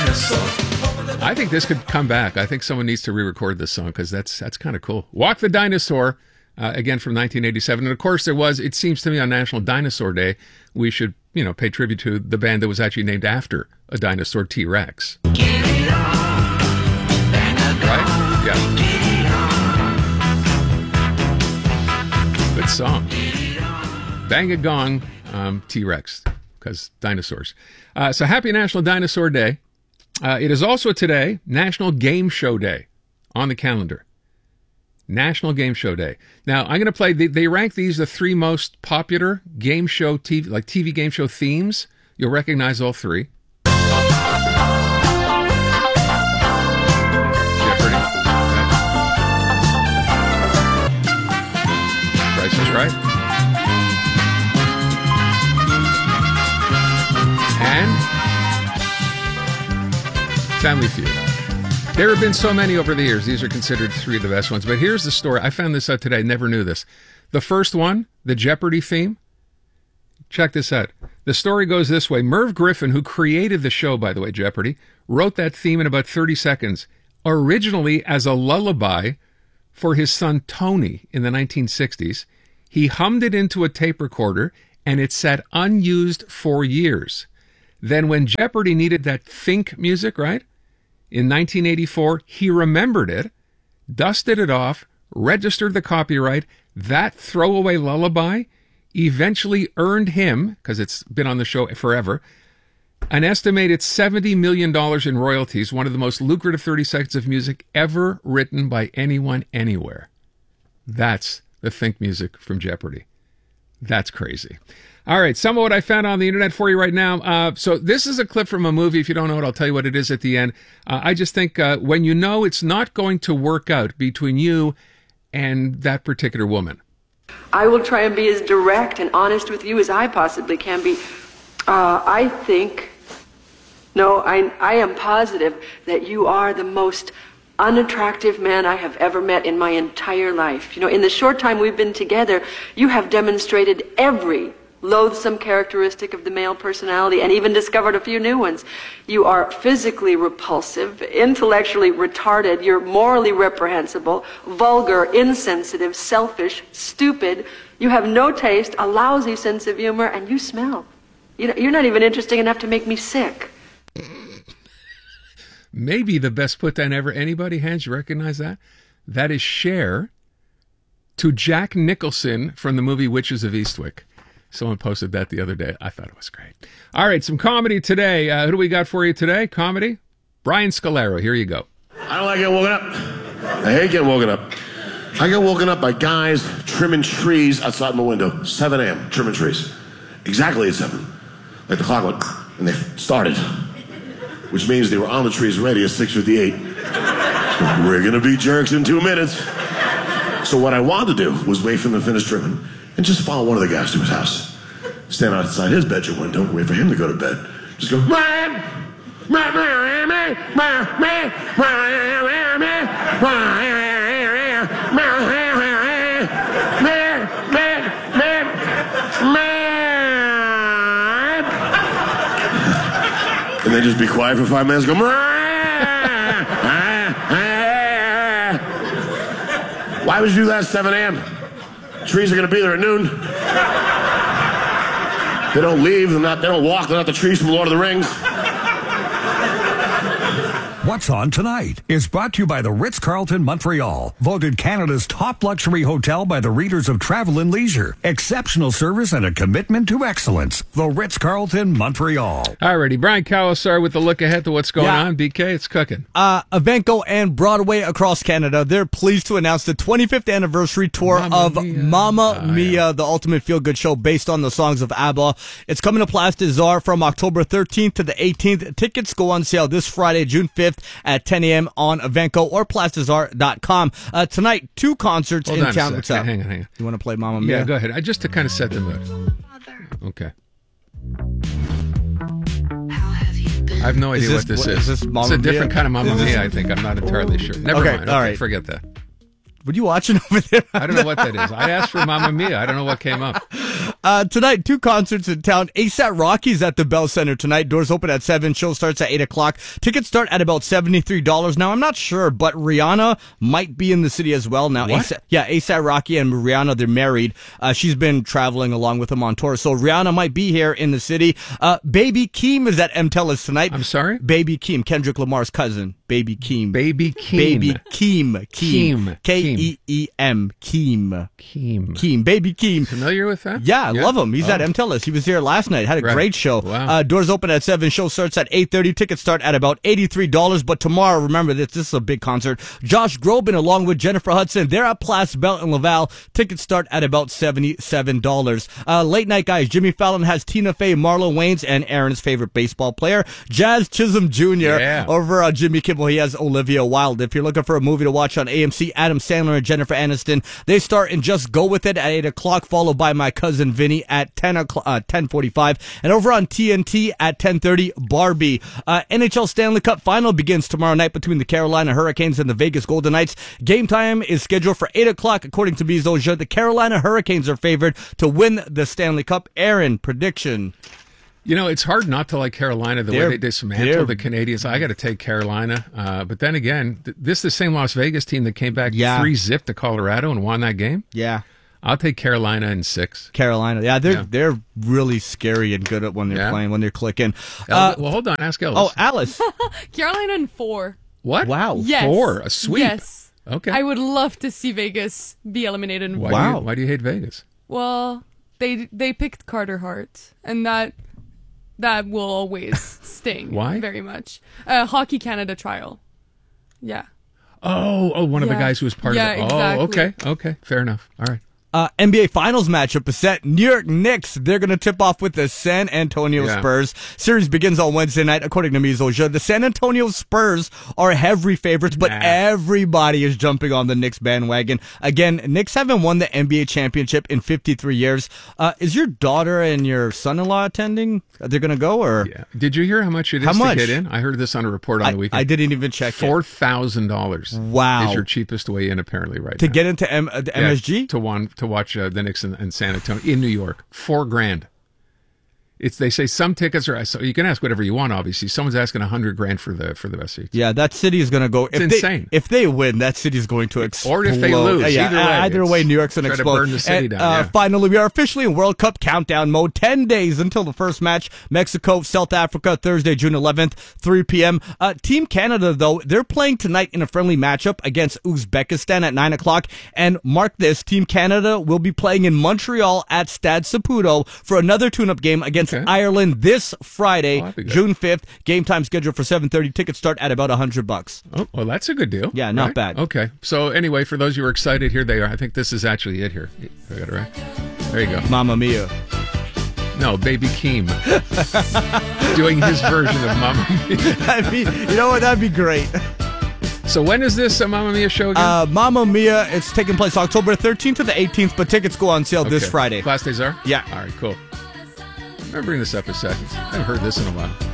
I think this could come back. I think someone needs to re-record this song because that's kind of cool. Walk the Dinosaur, again from 1987. And of course there was, it seems to me, on National Dinosaur Day, we should, pay tribute to the band that was actually named after a dinosaur, T-Rex. Right? Yeah. Good song. Bang a Gong, T-Rex, because dinosaurs. So happy National Dinosaur Day. It is also today National Game Show Day on the calendar. National Game Show Day. Now, I'm going to play, they rank these the three most popular game show, TV game show themes. You'll recognize all three. Jeopardy. Yeah. Price is Right. And Family Feud. There have been so many over the years. These are considered three of the best ones. But here's the story. I found this out today. I never knew this. The first one, the Jeopardy theme. Check this out. The story goes this way. Merv Griffin, who created the show, by the way, Jeopardy, wrote that theme in about 30 seconds, originally as a lullaby for his son Tony in the 1960s. He hummed it into a tape recorder, and it sat unused for years. Then when Jeopardy needed that think music, right? In 1984, he remembered it, dusted it off, registered the copyright. That throwaway lullaby eventually earned him, because it's been on the show forever, an estimated $70 million in royalties, one of the most lucrative 30 seconds of music ever written by anyone anywhere. That's the think music from Jeopardy. That's crazy. All right, some of what I found on the internet for you right now. So this is a clip from a movie. If you don't know it, I'll tell you what it is at the end. I just think when you know it's not going to work out between you and that particular woman. I will try and be as direct and honest with you as I possibly can be. I am positive that you are the most unattractive man I have ever met in my entire life. In the short time we've been together, you have demonstrated every loathsome characteristic of the male personality and even discovered a few new ones. You are physically repulsive, intellectually retarded, you're morally reprehensible, vulgar, insensitive, selfish, stupid. You have no taste, a lousy sense of humor, and you smell. You're not even interesting enough to make me sick. Maybe the best put down ever. Anybody, Hans, you recognize that? That is Cher to Jack Nicholson from the movie Witches of Eastwick. Someone posted that the other day. I thought it was great. All right, some comedy today. Who do we got for you today? Comedy? Brian Scalero. Here you go. I don't like getting woken up. I hate getting woken up. I get woken up by guys trimming trees outside my window. 7 a.m. trimming trees. Exactly at 7. Like the clock went, and they started. Which means they were on the trees ready at 6:58. We're going to be jerks in 2 minutes. So what I wanted to do was wait for them to finish trimming and just follow one of the guys to his house. Stand outside his bedroom window, wait for him to go to bed. Just go, and then just be quiet for 5 minutes, go, why would you do that at 7 a.m.? Trees are going to be there at noon. They don't leave, they don't walk, they're not the trees from Lord of the Rings. What's On Tonight is brought to you by the Ritz-Carlton Montreal, voted Canada's top luxury hotel by the readers of Travel and Leisure. Exceptional service and a commitment to excellence. The Ritz-Carlton Montreal. All righty, Brian Cowlisar with the look ahead to what's going on. BK, it's cooking. Evenko and Broadway across Canada, they're pleased to announce the 25th anniversary tour of Mamma Mia, the ultimate feel-good show based on the songs of ABBA. It's coming to Place des Arts from October 13th to the 18th. Tickets go on sale this Friday, June 5th at 10 a.m. on Evenko or PlaceDesArts.com. Tonight, 2 concerts in town. What's up? Hang on. You want to play Mamma Mia? Yeah, go ahead. Just to kind of set the mood. Okay. I have no idea what this is. Is this Mamma It's a different Mia? kind of Mamma Mia, I think. I'm not entirely sure. Never mind. Okay, all right. Forget that. What are you watching over there? I don't know what that is. I asked for Mamma Mia. I don't know what came up. Tonight, 2 concerts in town. ASAP Rocky's at the Bell Center tonight. Doors open at 7. Show starts at 8 o'clock. Tickets start at about $73. Now, I'm not sure, but Rihanna might be in the city as well. Now, What? ASAP Rocky and Rihanna, they're married. She's been traveling along with him on tour. So Rihanna might be here in the city. Baby Keem is at MTELUS tonight. I'm sorry? Baby Keem, Kendrick Lamar's cousin. Baby Keem. Baby Keem. Baby Keem. Keem. Keem. Keem. Keem. Keem. Baby Keem. Familiar with that? Yeah, I love him. He's at MTELUS. He was here last night. Had a Right. great show. Wow. Doors open at 7. Show starts at 8:30. Tickets start at about $83. But tomorrow, remember this is a big concert. Josh Groban along with Jennifer Hudson. They're at Place Bell in Laval. Tickets start at about $77. Late night guys. Jimmy Fallon has Tina Fey, Marlon Wayans, and Aaron's favorite baseball player, Jazz Chisholm Jr. Yeah. Over on Jimmy Kimmel, he has Olivia Wilde. If you're looking for a movie to watch on AMC, Adam Sandler and Jennifer Aniston, they start in Just Go With It at 8 o'clock, followed by My Cousin Vinny at 10:45. And over on TNT at 10:30, Barbie. NHL Stanley Cup Final begins tomorrow night between the Carolina Hurricanes and the Vegas Golden Knights. Game time is scheduled for 8 o'clock, according to Bizoja. The Carolina Hurricanes are favored to win the Stanley Cup. Aaron, prediction. You know, it's hard not to like Carolina the way they dismantled the Canadians. I got to take Carolina. But then again, this is the same Las Vegas team that came back 3-0 to Colorado and won that game. Yeah. I'll take Carolina in 6. Carolina. Yeah, they're really scary and good at when they're playing, when they're clicking. Well, hold on. Ask Ellis. Oh, Alice. Carolina in 4. What? Wow. Yes. 4? A sweep? Yes. Okay. I would love to see Vegas be eliminated in 4. Why do you hate Vegas? Well, they picked Carter Hart, and that will always sting. Why? Very much. Hockey Canada trial. Yeah. Oh, one of the guys who was part of it. Exactly. Oh, okay. Fair enough. All right. NBA Finals matchup is set. New York Knicks, they're going to tip off with the San Antonio Spurs. Series begins on Wednesday night, according to Mizoja. The San Antonio Spurs are heavy favorites, but everybody is jumping on the Knicks bandwagon. Again, Knicks haven't won the NBA championship in 53 years. Is your daughter and your son-in-law attending? They're going to go, or? Yeah. Did you hear how much it is to get in? I heard this on a report on the weekend. I didn't even check it. $4,000. Wow. Is your cheapest way in, apparently, right to now. get into the MSG? To watch the Knicks in San Antonio in New York. $4,000. They say some tickets are. So you can ask whatever you want. Obviously, someone's asking $100,000 for the best seats. Yeah, that city is going to go. It's insane. If they win, that city is going to explode. Or if they lose, either way, New York's going to explode. Try to burn the city down. Finally, we are officially in World Cup countdown mode. 10 days until the first match. Mexico, South Africa, Thursday, June 11th, 3 p.m. Team Canada, though, they're playing tonight in a friendly matchup against Uzbekistan at 9 o'clock. And mark this: Team Canada will be playing in Montreal at Stade Saputo for another tune-up game against Ireland this Friday, June 5th. Game time scheduled for 7:30. Tickets start at about $100. Oh, well, that's a good deal. Yeah, not bad. Okay. So anyway, for those who are excited, here they are. I think this is actually it here. I got it right. There you go. Mamma Mia. No, Baby Keem. Doing his version of Mamma Mia. You know what? That'd be great. So when is this Mamma Mia show again? Mamma Mia, it's taking place October 13th to the 18th, but tickets go on sale this Friday. Class days are? Yeah. All right, cool. Remembering this episode. I haven't heard this in a while.